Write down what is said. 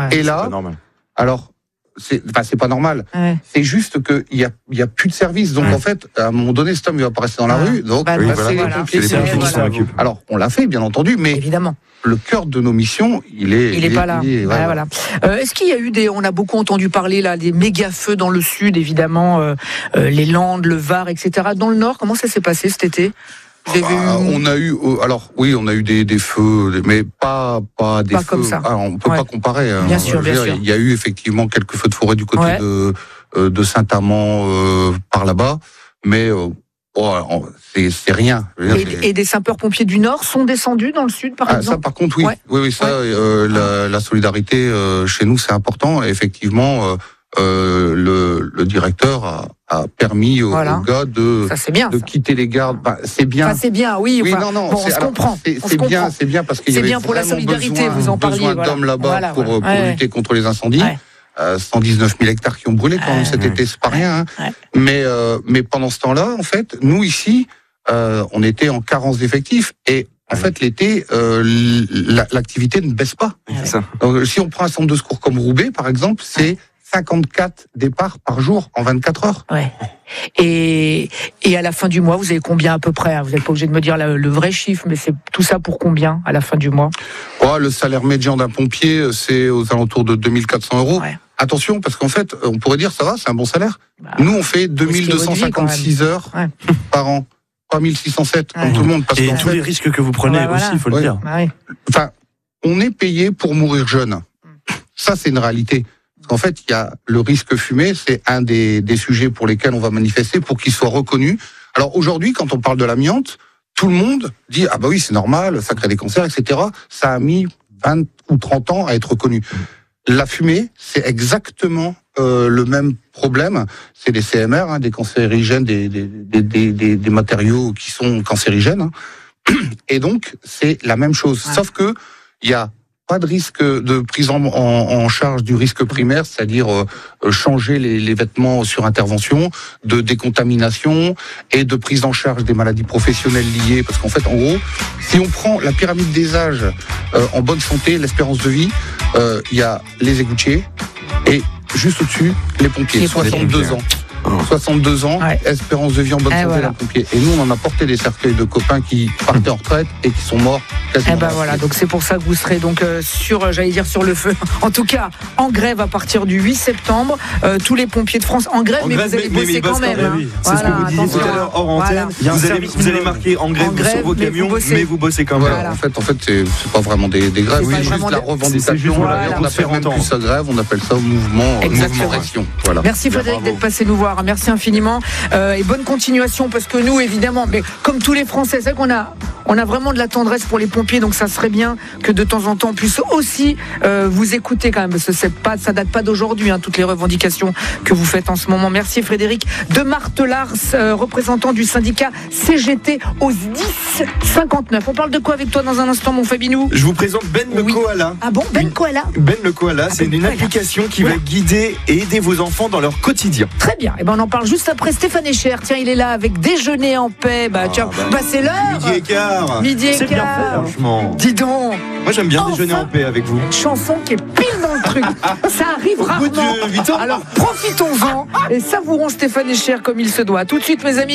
Et là, alors, c'est pas normal. Ouais. C'est juste qu'il y a plus de service. Donc, en fait, à un moment donné, cet homme, il va pas rester dans la rue. Donc, c'est les pompiers qui s'en occupent. Alors, on l'a fait, bien entendu, mais évidemment. Le cœur de nos missions, il est pas là. Voilà. Est-ce qu'il y a eu on a beaucoup entendu parler là des méga feux dans le sud, évidemment, les Landes, le Var, etc. Dans le Nord, comment ça s'est passé cet été? On a eu des feux, mais pas des feux comme ça. On peut pas comparer. Bien sûr. Il y a eu effectivement quelques feux de forêt du côté de Saint-Amand par là-bas, mais c'est rien. Et des sapeurs-pompiers du Nord sont descendus dans le Sud, par exemple. Ça, par contre, oui. Oui, ça, la solidarité chez nous, c'est important. Et effectivement, le directeur a permis aux gars de quitter les gardes. C'est bien. C'est bien, oui. On se comprend. C'est bien parce qu'il y avait bien pour la solidarité. Vous en parliez. Besoin d'hommes là-bas pour lutter contre les incendies. 119 000 hectares qui ont brûlé quand même cet été, c'est pas rien. Mais pendant ce temps-là, en fait, nous ici, on était en carence d'effectifs et en fait l'été, l'activité ne baisse pas. C'est ça. Donc, si on prend un centre de secours comme Roubaix, par exemple, c'est 54 départs par jour en 24 heures. Ouais. Et à la fin du mois, vous avez combien à peu près? Vous n'êtes pas obligé de me dire le vrai chiffre, mais c'est tout ça pour combien à la fin du mois? Le salaire médian d'un pompier, c'est aux alentours de 2400 €. Ouais. Attention, parce qu'en fait, on pourrait dire ça va, c'est un bon salaire. Nous, on fait 2256 heures par an, pas 1607 comme tout le monde. Parce et tous les risques que vous prenez aussi, il faut le dire. Enfin, on est payé pour mourir jeune. Ça, c'est une réalité. Parce qu'en fait, il y a le risque fumé, c'est un des sujets pour lesquels on va manifester pour qu'il soit reconnu. Alors aujourd'hui, quand on parle de l'amiante, tout le monde dit ah bah oui, c'est normal, ça crée des cancers, etc. Ça a mis 20 ou 30 ans à être reconnu. La fumée, c'est exactement le même problème. C'est des CMR, des cancérigènes, des matériaux qui sont cancérigènes. Et donc, c'est la même chose. Sauf que il y a pas de risque de prise en charge du risque primaire, c'est-à-dire changer les vêtements sur intervention, de décontamination et de prise en charge des maladies professionnelles liées. Parce qu'en fait, en gros, si on prend la pyramide des âges en bonne santé, l'espérance de vie, il y a les égoutiers et juste au-dessus, les pompiers, 62 ans. 62 ans, espérance de vie en bonne santé, la pompier. Et nous, on en a porté des cercueils de copains qui partaient en retraite et qui sont morts quasiment. Donc c'est pour ça que vous serez donc sur le feu. En tout cas, en grève à partir du 8 septembre. Tous les pompiers de France en grève, mais vous allez bosser quand même. C'est ce que vous disiez tout à l'heure hors antenne. Vous allez marquer en grève sur vos camions, mais vous bossez quand même. En fait, c'est pas vraiment des grèves. C'est juste la revendication. On appelle même plus ça grève, on appelle ça mouvement d'action. Merci Frédéric d'être passé nous voir. Merci infiniment et bonne continuation parce que nous évidemment, mais comme tous les Français, c'est vrai qu'on a vraiment de la tendresse pour les pompiers, donc ça serait bien que de temps en temps on puisse aussi vous écouter quand même, parce que ça date pas d'aujourd'hui, toutes les revendications que vous faites en ce moment. Merci Frédéric de Martelars, représentant du syndicat CGT au 1059. On parle de quoi avec toi dans un instant, mon Fabinou? Je vous présente Ben le Koala. Ah bon, Ben Koala? Ben le Koala, c'est une application qui va guider et aider vos enfants dans leur quotidien. Très bien. On en parle juste après Stéphane Echer. Tiens, il est là avec Déjeuner en paix. C'est l'heure. Midi et quart. C'est bien fait, franchement. Dis donc. Moi, j'aime bien Déjeuner en paix avec vous. Une chanson qui est pile dans le truc. Ça arrive rarement. Au bout de 8 ans. Alors, profitons-en et savourons Stéphane Echer comme il se doit. Tout de suite, mes amis.